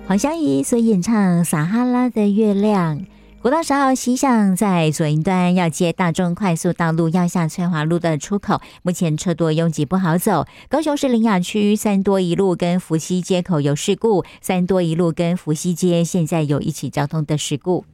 黄湘怡所演唱《撒哈拉的月亮》。国道10号西向在左营端要接大众快速道路要下翠华路的出口，目前车多拥挤不好走。高雄市苓雅区三多一路跟福溪街口有事故，三多一路跟福溪街现在有一起交通的事故。